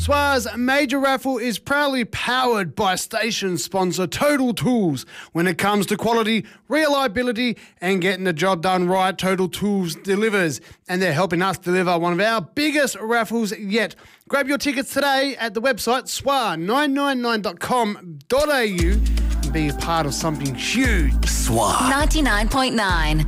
SWA's major raffle is proudly powered by station sponsor Total Tools. When it comes to quality, reliability and getting the job done right, Total Tools delivers, and they're helping us deliver one of our biggest raffles yet. Grab your tickets today at the website swa999.com.au and be a part of something huge. SWA 99.9